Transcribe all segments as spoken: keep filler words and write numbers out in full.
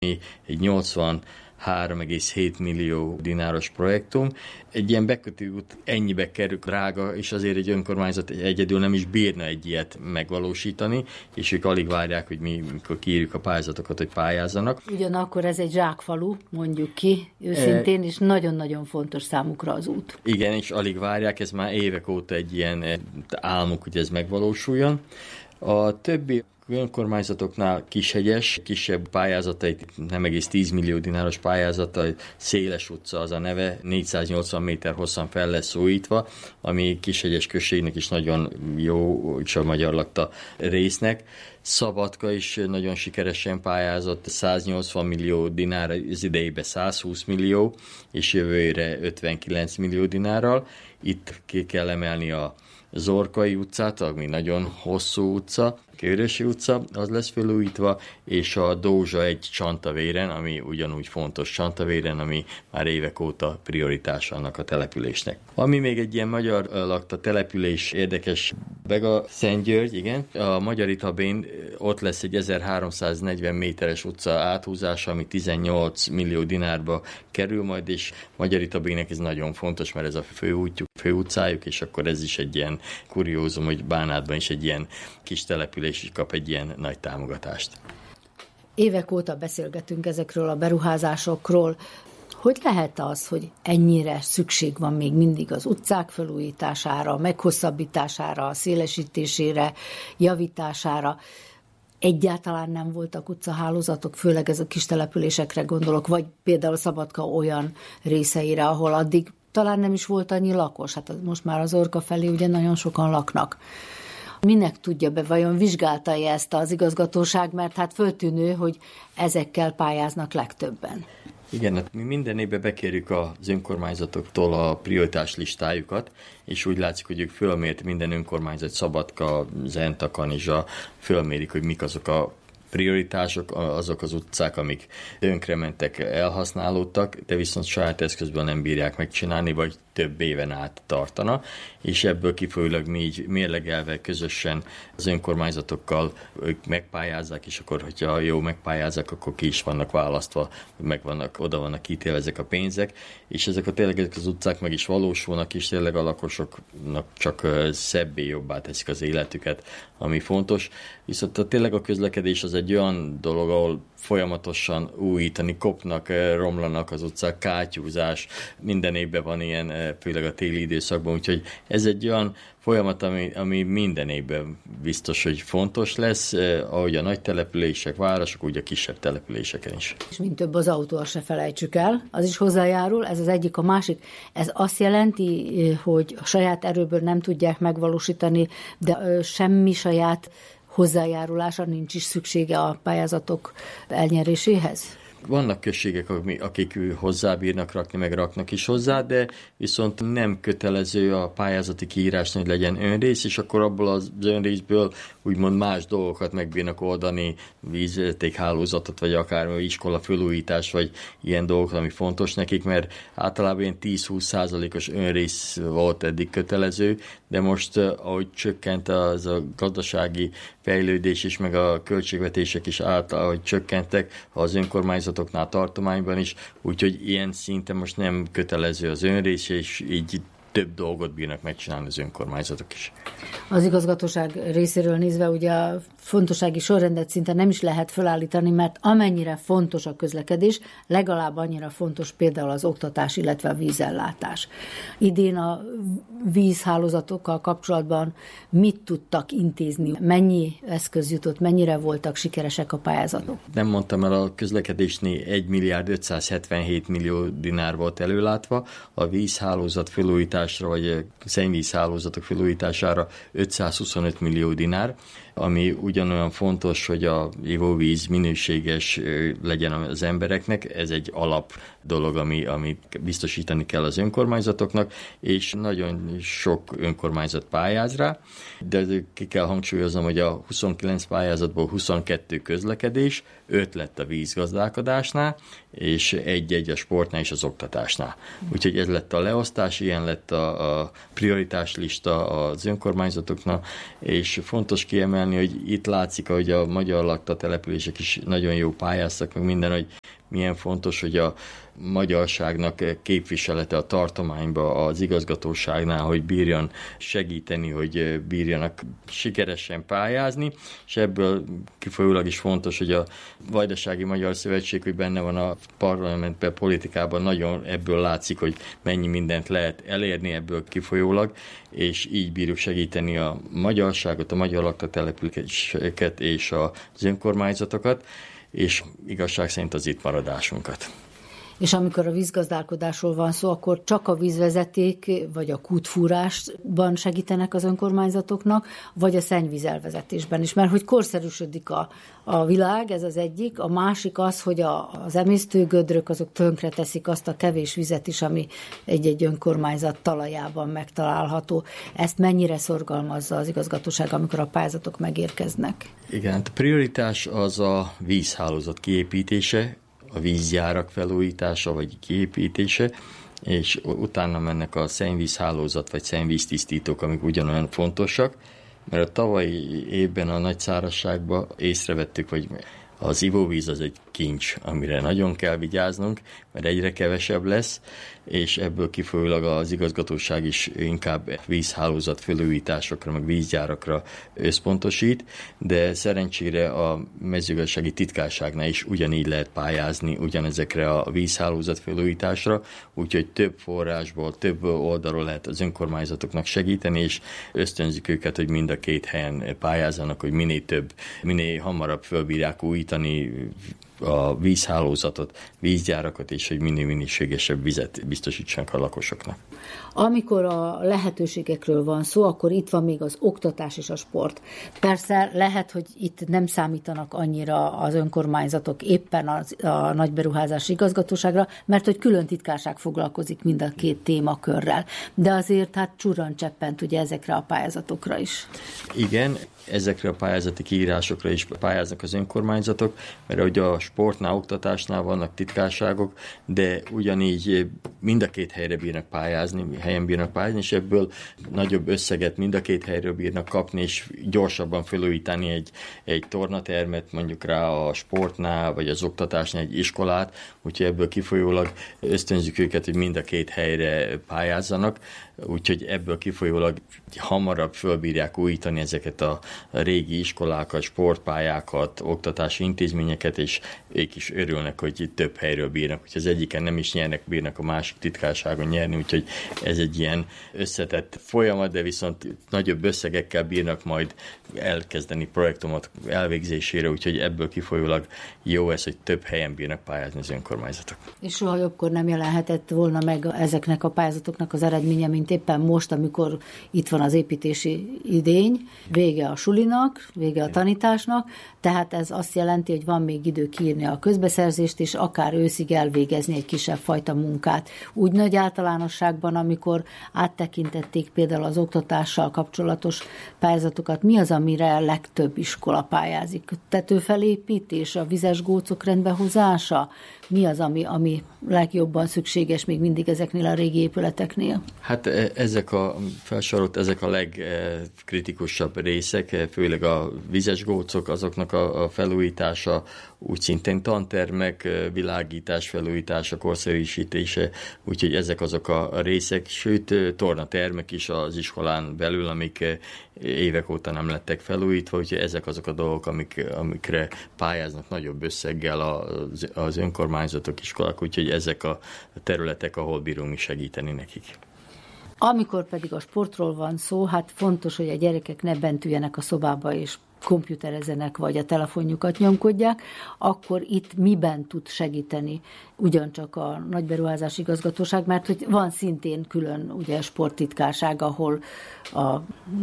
egy nyolcvanhárom egész hét millió dináros projektum. Egy ilyen bekötő út ennyibe kerül, drága, és azért egy önkormányzat egyedül nem is bírna egy ilyet megvalósítani, és ők alig várják, hogy mi, mikor kiírjuk a pályázatokat, hogy pályázzanak. Ugyanakkor ez egy zsákfalu, mondjuk ki, őszintén, e... és nagyon-nagyon fontos számukra az út. Igen, és alig várják, ez már évek óta egy ilyen álmuk, hogy ez megvalósuljon. A többi önkormányzatoknál kishegyes, kisebb pályázatait, nem egész tíz millió dináros pályázata, Széles utca az a neve, négyszáznyolcvan méter hosszan fel lesz újítva, ami Kishegyes községnek is nagyon jó, és a magyar lakta résznek. Szabadka is nagyon sikeresen pályázott, száznyolcvan millió dinár, az idejében százhúsz millió, és jövőre ötvenkilenc millió dinárral. Itt ki kell emelni a Zorkai utcát, ami nagyon hosszú utca, Körösi utca, az lesz felújítva, és a Dózsa egy Csantavéren, ami ugyanúgy fontos Csantavéren, ami már évek óta prioritás annak a településnek. Ami még egy ilyen magyar lakta település érdekes, Bega Szentgyörgy, igen. A Magyaritabén ott lesz egy ezerháromszáznegyven méteres utca áthúzása, ami tizennyolc millió dinárba kerül majd, és Magyaritabének ez nagyon fontos, mert ez a főútjuk, főutcájuk, és akkor ez is egy ilyen kuriózum, hogy Bánátban is egy ilyen kis település is kap egy ilyen nagy támogatást. Évek óta beszélgetünk ezekről a beruházásokról. Hogy lehet az, hogy ennyire szükség van még mindig az utcák felújítására, meghosszabbítására, szélesítésére, javítására? Egyáltalán nem voltak utcahálózatok, főleg ez a kis településekre gondolok, vagy például Szabadka olyan részeire, ahol addig talán nem is volt annyi lakos. Hát most már az Orka felé ugye nagyon sokan laknak. Minek tudja be, vajon vizsgálta-e ezt az igazgatóság, mert hát föltűnő, hogy ezekkel pályáznak legtöbben. Igen, hát mi minden évben bekérjük az önkormányzatoktól a prioritás listájukat, és úgy látszik, hogy ők fölmért minden önkormányzat, Szabadka, Zenta, Kanizsa, fölmérik, hogy mik azok a prioritások, azok az utcák, amik tönkrementek, elhasználódtak, de viszont saját eszközből nem bírják megcsinálni, vagy több éven át tartana, és ebből kifolyólag mi így mérlegelve közösen az önkormányzatokkal ők megpályázzák, és akkor, hogyha jó megpályázzák, akkor ki is vannak választva, meg vannak, oda vannak ítélve ezek a pénzek, és ezek a tényleg ezek az utcák meg is valósulnak, és tényleg a lakosoknak csak szebbé, jobbá teszik az életüket, ami fontos. Viszont a, tényleg a közlekedés az egy olyan dolog, ahol folyamatosan újítani, kopnak, romlanak az utcák, kátyúzás, minden évben van ilyen, főleg a téli időszakban, úgyhogy ez egy olyan folyamat, ami, ami minden évben biztos, hogy fontos lesz, ahogy a nagy települések, városok, úgy a kisebb településeken is. És mint több az autó, azt se felejtsük el, az is hozzájárul, ez az egyik, a másik. Ez azt jelenti, hogy a saját erőből nem tudják megvalósítani, de semmi saját hozzájárulása nincs is szüksége a pályázatok elnyeréséhez? Vannak községek, akik hozzábírnak rakni, meg raknak is hozzá, de viszont nem kötelező a pályázati kiírás, hogy legyen önrész, és akkor abból az önrészből úgymond más dolgokat megbírnak oldani, vízvezetékhálózatot, vagy akár iskola felújítás, vagy ilyen dolgok, ami fontos nekik, mert általában ilyen tíz-húsz százalékos önrész volt eddig kötelező, de most, ahogy csökkent az a gazdasági fejlődés is, meg a költségvetések is által, ahogy csökkentek az önkormányzatoknál, tartományban is, úgyhogy ilyen szinten most nem kötelező az önrész, és így több dolgot bírnak megcsinálni az önkormányzatok is. Az igazgatóság részéről nézve ugye a fontossági sorrendet szinte nem is lehet felállítani, mert amennyire fontos a közlekedés, legalább annyira fontos például az oktatás, illetve a vízellátás. Idén a vízhálózatokkal kapcsolatban mit tudtak intézni? Mennyi eszköz jutott, mennyire voltak sikeresek a pályázatok? Nem mondtam el, a közlekedésnél egy milliárd ötszázhetvenhét millió dinár volt előlátva, a vízhálózat felújításra, vagy szennyvízhálózatok felújítására ötszázhuszonöt millió dinár, ami ugyanolyan fontos, hogy a ivóvíz minőséges legyen az embereknek, ez egy alap dolog, ami, ami biztosítani kell az önkormányzatoknak, és nagyon sok önkormányzat pályáz rá, de ki kell hangsúlyoznom, hogy a huszonkilenc pályázatból huszonkettő közlekedés, öt lett a vízgazdálkodásnál, és egy-egy a sportnál és az oktatásnál. Úgyhogy ez lett a leosztás, ilyen lett a, a prioritás lista az önkormányzatoknak, és fontos kiemelni, kiemelni, hogy itt látszik, hogy a magyar lakta települések is nagyon jó pályáztak, meg minden, hogy milyen fontos, hogy a magyarságnak képviselete a tartományba, az igazgatóságnál, hogy bírjon segíteni, hogy bírjanak sikeresen pályázni, és ebből kifolyólag is fontos, hogy a Vajdasági Magyar Szövetség, hogy benne van a parlamentben, politikában, nagyon ebből látszik, hogy mennyi mindent lehet elérni ebből kifolyólag, és így bírjuk segíteni a magyarságot, a magyar lakta településeket és az önkormányzatokat, és igazság szerint az itt maradásunkat. És amikor a vízgazdálkodásról van szó, akkor csak a vízvezeték vagy a kútfúrásban segítenek az önkormányzatoknak, vagy a szennyvízelvezetésben is, mert hogy korszerűsödik a, a világ, ez az egyik, a másik az, hogy a, az emésztőgödrök azok tönkre teszik azt a kevés vizet is, ami egy-egy önkormányzat talajában megtalálható. Ezt mennyire szorgalmazza az igazgatóság, amikor a pályázatok megérkeznek? Igen, a prioritás az a vízhálózat kiépítése, a vízjárak felújítása vagy kiépítése, és utána mennek a szennyvízhálózat vagy szennyvíztisztítók, amik ugyanolyan fontosak, mert a tavalyi évben a nagy szárazságban észrevettük, hogy az ivóvíz az egy kincs, amire nagyon kell vigyáznunk, mert egyre kevesebb lesz, és ebből kifolyólag az igazgatóság is inkább vízhálózat felújításokra, meg vízgyárakra összpontosít, de szerencsére a mezőgazdasági titkárságnál is ugyanígy lehet pályázni ugyanezekre a vízhálózat felújításra, úgyhogy több forrásból, több oldalról lehet az önkormányzatoknak segíteni, és ösztönzik őket, hogy mind a két helyen pályázzanak, hogy minél több, minél hamarabb fölbírják újítani a vízhálózatot, vízgyárakat, és hogy minél minőségesebb vizet biztosítsanak a lakosoknak. Amikor a lehetőségekről van szó, akkor itt van még az oktatás és a sport. Persze lehet, hogy itt nem számítanak annyira az önkormányzatok éppen az, a nagyberuházási igazgatóságra, mert hogy külön titkárság foglalkozik mind a két témakörrel. De azért hát csurran cseppent ugye ezekre a pályázatokra is. Igen, ezekre a pályázati kiírásokra is pályáznak az önkormányzatok, mert ugye a sportnál, oktatásnál vannak titkárságok, de ugyanígy mind a két helyre bírnak pályázni, helyen bírnak pályázni, és ebből nagyobb összeget mind a két helyről bírnak kapni, és gyorsabban felújítani egy, egy tornatermet, mondjuk rá a sportnál, vagy az oktatásnál egy iskolát, úgyhogy ebből kifolyólag ösztönzük őket, hogy mind a két helyre pályázzanak, úgyhogy ebből kifolyólag hamarabb fölbírják újítani ezeket a régi iskolákat, sportpályákat, oktatási intézményeket, és ők is örülnek, hogy több helyről bírnak. Úgyhogy az egyiken nem is nyernek, bírnak a másik titkárságon nyerni, úgyhogy ez egy ilyen összetett folyamat, de viszont nagyobb összegekkel bírnak majd elkezdeni projektomat elvégzésére, úgyhogy ebből kifolyólag jó ez, hogy több helyen bírnak pályázni az önkormányzatok. És soha jobbkor nem jelenhetett volna meg ezeknek a pályázatoknak az eredménye, mint éppen most, amikor itt van az építési idény, vége a sulinak, vége a tanításnak, tehát ez azt jelenti, hogy van még idő kiírni a közbeszerzést, és akár őszig elvégezni egy kisebb fajta munkát. Úgy nagy általánosságban, amikor áttekintették például az oktatással kapcsolatos pályázatokat, mi az, amire legtöbb iskola pályázik? Tetőfelépítés, a vizes gócok rendbehozása? Mi az, ami, ami legjobban szükséges még mindig ezeknél a régi épületeknél? Hát ezek a felsorolt, ezek a legkritikusabb részek, főleg a vizes gócok, azoknak a felújítása, úgy szintén tantermek, világítás felújítása, korszerűsítése, úgyhogy ezek azok a részek, sőt tornatermek is az iskolán belül, amik évek óta nem lettek felújítva, úgyhogy ezek azok a dolgok, amik, amikre pályáznak nagyobb összeggel az, az önkormányzatok, iskolák, úgyhogy ezek a területek, ahol bírunk segíteni nekik. Amikor pedig a sportról van szó, hát fontos, hogy a gyerekek ne bent üljenek a szobába és komputerezenek, vagy a telefonjukat nyomkodják, akkor itt miben tud segíteni ugyancsak a nagyberuházás igazgatóság, mert hogy van szintén külön ugye sporttitkárság, ahol a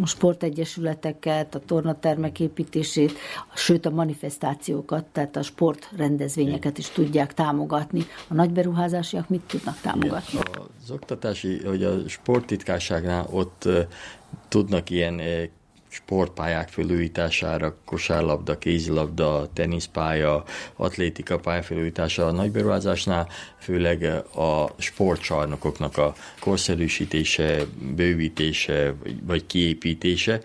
sportegyesületeket, a tornatermek építését, sőt a manifestációkat, tehát a sportrendezvényeket is tudják támogatni. A nagyberuházásiak mit tudnak támogatni? Igen, az oktatási, hogy a sporttitkárságnál ott uh, tudnak ilyen uh, sportpályák felújítására, kosárlabda, kézilabda, teniszpálya, atlétika pálya felújítása a nagyberuházásnál, főleg a sportcsarnokoknak a korszerűsítése, bővítése vagy kiépítése.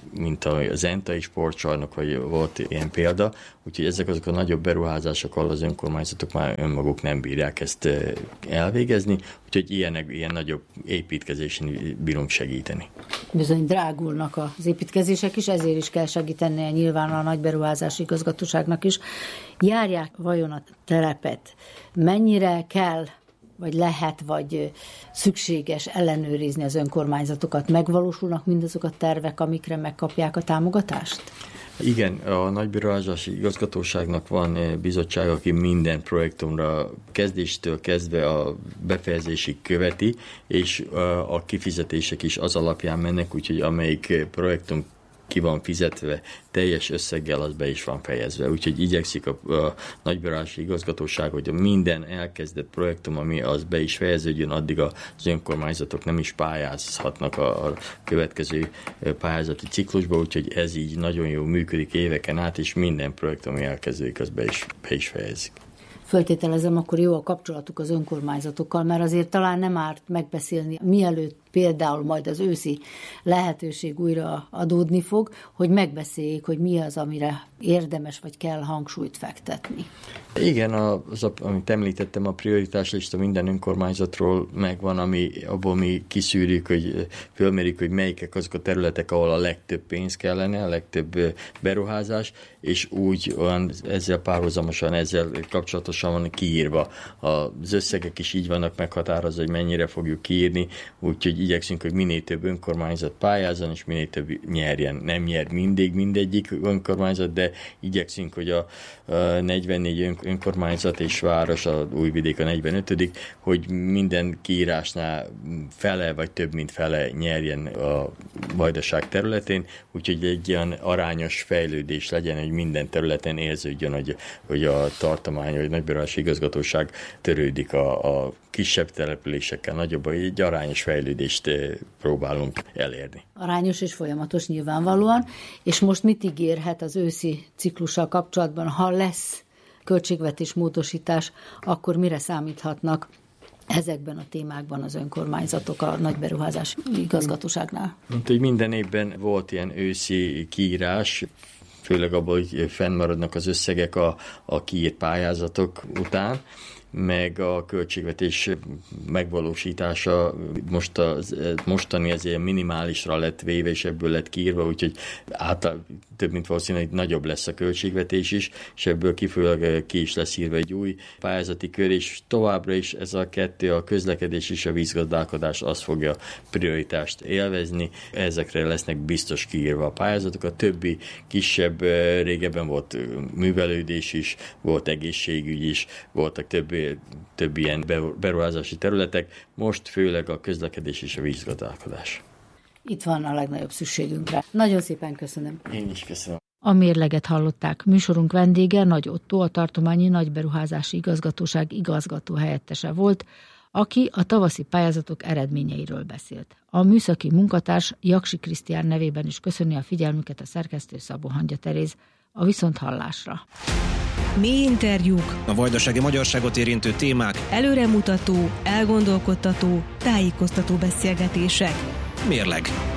mint a Zentai sportcsarnok, vagy volt ilyen példa, úgyhogy ezek azok a nagyobb beruházások, ahol az önkormányzatok már önmaguk nem bírják ezt elvégezni, úgyhogy ilyenek, ilyen nagyobb építkezésen bírunk segíteni. Bizony drágulnak az építkezések is, ezért is kell segítenie nyilván a nagyberuházási igazgatóságnak is. Járják vajon a telepet? Mennyire kell, vagy lehet, vagy szükséges ellenőrizni az önkormányzatokat? Megvalósulnak mindazok a tervek, amikre megkapják a támogatást? Igen, a nagyberuházási igazgatóságnak van bizottság, aki minden projektumra kezdéstől kezdve a befejezésig követi, és a kifizetések is az alapján mennek, úgyhogy amelyik projektum ki van fizetve teljes összeggel, az be is van fejezve. Úgyhogy igyekszik a, a nagyberuházási igazgatóság, hogy a minden elkezdett projektum, ami az be is fejeződjön, addig az önkormányzatok nem is pályázhatnak a, a következő pályázati ciklusba, úgyhogy ez így nagyon jól működik éveken át, és minden projekt, ami elkezdődik, az be is, be is fejezik. Föltételezem, akkor jó a kapcsolatuk az önkormányzatokkal, mert azért talán nem árt megbeszélni, mielőtt például majd az őszi lehetőség újra adódni fog, hogy megbeszéljék, hogy mi az, amire érdemes vagy kell hangsúlyt fektetni. Igen, az, amit említettem, a prioritáslista minden önkormányzatról megvan, ami, abból mi kiszűrjük, hogy fölmérjük, hogy melyikek azok a területek, ahol a legtöbb pénz kellene, a legtöbb beruházás, és úgy olyan, ezzel párhuzamosan, ezzel kapcsolatosan van kiírva. Az összegek is így vannak meghatározva, hogy mennyire fogjuk kiírni, úgyhogy igyekszünk, hogy minél több önkormányzat pályázzon, és minél több nyerjen. Nem nyer mindig mindegyik önkormányzat, de igyekszünk, hogy a negyvennégy önkormányzat és város, a Újvidék a negyvenötödik, hogy minden kiírásnál fele, vagy több mint fele nyerjen a Vajdaság területén, úgyhogy egy olyan arányos fejlődés legyen, hogy minden területen érződjön, hogy, hogy a tartomány, vagy nagyberuházási igazgatóság törődik a, a kisebb településekkel, nagyobb, egy arányos fejlődést próbálunk elérni. Arányos és folyamatos nyilvánvalóan, és most mit ígérhet az őszi ciklussal kapcsolatban, ha lesz költségvetés módosítás, akkor mire számíthatnak ezekben a témákban az önkormányzatok a nagyberuházási igazgatóságnál? Mint hogy minden évben volt ilyen őszi kiírás, főleg abban, hogy fennmaradnak az összegek a, a kiírt pályázatok után, meg a költségvetés megvalósítása most az, mostani azért minimálisra lett véve, és ebből lett kiírva, úgyhogy által több mint valószínűleg nagyobb lesz a költségvetés is, és ebből kifolyólag ki is lesz írva egy új pályázati kör, és továbbra is ez a kettő, a közlekedés és a vízgazdálkodás az fogja prioritást élvezni. Ezekre lesznek biztos kiírva a pályázatok. A többi kisebb, régebben volt művelődés is, volt egészségügy is, voltak több több ilyen beruházási területek, most főleg a közlekedés és a vízgazdálkodás. Itt van a legnagyobb szükségünkre. Nagyon szépen köszönöm. Én is köszönöm. A mérleget hallották. Műsorunk vendége Nagy Ottó, a Tartományi Nagyberuházási Igazgatóság igazgató helyettese volt, aki a tavaszi pályázatok eredményeiről beszélt. A műszaki munkatárs Jaksi Krisztián nevében is köszöni a figyelmüket a szerkesztő Szabó Hangya Teréz. A viszonthallásra. Mély interjúk, a vajdasági magyarságot érintő témák, előremutató, elgondolkodtató, tájékoztató beszélgetések. Mérleg.